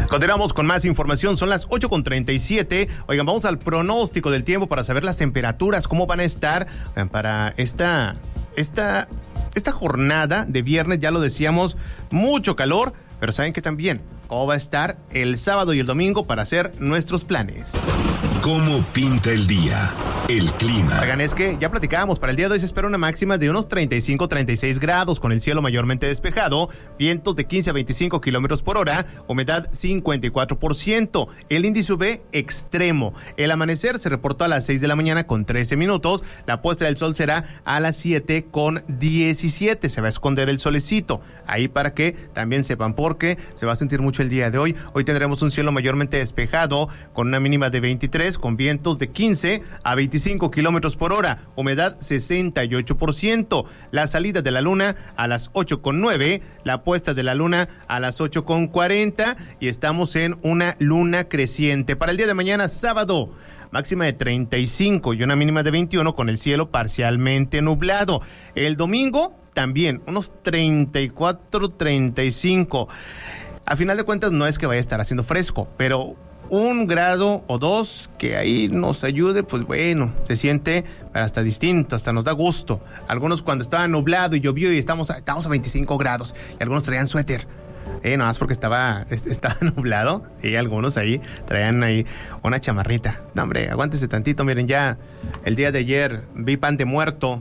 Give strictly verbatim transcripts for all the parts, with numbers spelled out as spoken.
Continuamos con más información, son las ocho con treinta y siete. Oigan, vamos al pronóstico del tiempo para saber las temperaturas, cómo van a estar oigan, para esta, esta, esta jornada de viernes. Ya lo decíamos, mucho calor, pero saben que también cómo va a estar el sábado y el domingo para hacer nuestros planes. ¿Cómo pinta el día? El clima. Oigan, es que ya platicábamos, para el día de hoy se espera una máxima de unos treinta y cinco, treinta y seis grados, con el cielo mayormente despejado, vientos de quince a veinticinco kilómetros por hora, humedad cincuenta y cuatro por ciento, el índice U V extremo. El amanecer se reportó a las seis de la mañana con trece minutos, la puesta del sol será a las siete con diecisiete, se va a esconder el solecito, ahí para que también sepan, porque se va a sentir mucho el día de hoy. Hoy tendremos un cielo mayormente despejado, con una mínima de veintitrés, con vientos de quince a veinticinco kilómetros por hora, humedad sesenta y ocho por ciento, la salida de la luna a las ocho con nueve, la puesta de la luna a las ocho con cuarenta y estamos en una luna creciente. Para el día de mañana, sábado, máxima de treinta y cinco y una mínima de veintiuno, con el cielo parcialmente nublado. El domingo también unos treinta y cuatro, treinta y cinco. A final de cuentas no es que vaya a estar haciendo fresco, pero un grado o dos que ahí nos ayude, pues bueno, se siente hasta distinto, hasta nos da gusto. Algunos cuando estaba nublado y llovió y estamos a, estamos a veinticinco grados y algunos traían suéter. Eh, nada más porque estaba, estaba nublado y algunos ahí traían ahí una chamarrita. No, hombre, aguántese tantito, miren, ya el día de ayer vi pan de muerto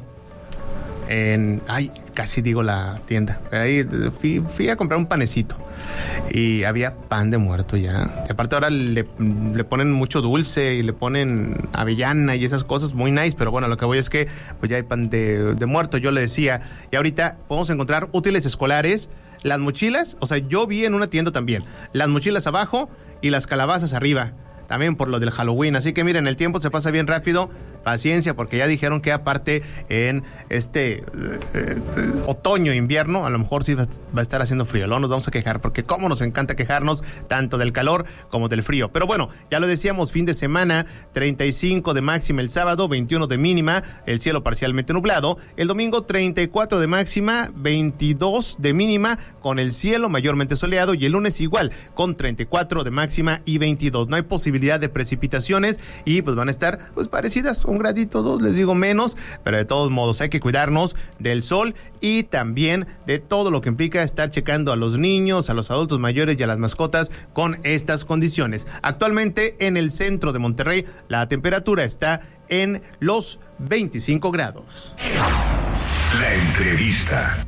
en, ay, casi digo la tienda, pero ahí fui, fui a comprar un panecito y había pan de muerto ya. Y aparte ahora le, le ponen mucho dulce y le ponen avellana y esas cosas, muy nice, pero bueno, lo que voy es que pues ya hay pan de, de muerto, yo le decía. Y ahorita podemos encontrar útiles escolares, las mochilas, o sea, yo vi en una tienda también, las mochilas abajo y las calabazas arriba, también por lo del Halloween. Así que miren, el tiempo se pasa bien rápido, paciencia, porque ya dijeron que aparte en este eh, eh, otoño, invierno, a lo mejor sí va, va a estar haciendo frío. Luego nos vamos a quejar, porque cómo nos encanta quejarnos tanto del calor como del frío. Pero bueno, ya lo decíamos, fin de semana, treinta y cinco de máxima el sábado, veintiuno de mínima, el cielo parcialmente nublado. El domingo treinta y cuatro de máxima, veintidós de mínima, con el cielo mayormente soleado, y el lunes igual, con treinta y cuatro de máxima y veintidós. No hay posibilidad de precipitaciones y pues van a estar pues parecidas, un gradito, dos, les digo menos, pero de todos modos hay que cuidarnos del sol y también de todo lo que implica estar checando a los niños, a los adultos mayores y a las mascotas con estas condiciones. Actualmente en el centro de Monterrey la temperatura está en los veinticinco grados. La entrevista.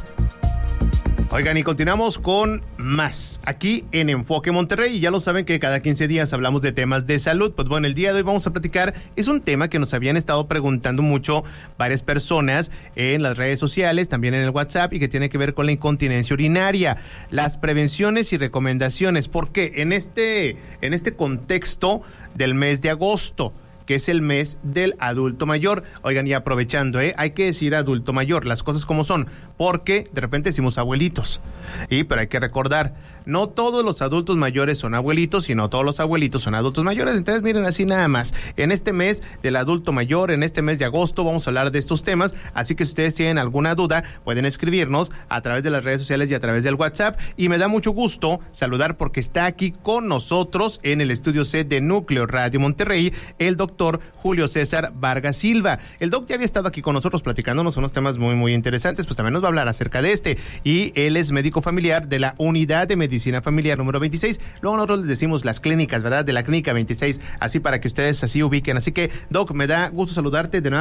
Oigan, y continuamos con más aquí en Enfoque Monterrey, y ya lo saben que cada quince días hablamos de temas de salud. Pues bueno, el día de hoy vamos a platicar, es un tema que nos habían estado preguntando mucho varias personas en las redes sociales, también en el WhatsApp, y que tiene que ver con la incontinencia urinaria, las prevenciones y recomendaciones, porque en este, en este contexto del mes de agosto, que es el mes del adulto mayor. Oigan, y aprovechando, ¿eh? hay que decir adulto mayor, las cosas como son, porque de repente decimos abuelitos, y pero hay que recordar, no todos los adultos mayores son abuelitos, sino todos los abuelitos son adultos mayores. Entonces miren, así nada más, en este mes del adulto mayor, en este mes de agosto, vamos a hablar de estos temas, así que si ustedes tienen alguna duda, pueden escribirnos a través de las redes sociales y a través del WhatsApp, y me da mucho gusto saludar porque está aquí con nosotros en el estudio C de Núcleo Radio Monterrey, el doctor Julio César Vargas Silva. El doc ya había estado aquí con nosotros platicándonos unos temas muy muy interesantes, pues también nos va a hablar acerca de este, y él es médico familiar de la Unidad de Medicina Familiar número veintiséis, luego nosotros les decimos las clínicas, ¿verdad? De la Clínica veintiséis, así para que ustedes así ubiquen. Así que, doc, me da gusto saludarte de nuevo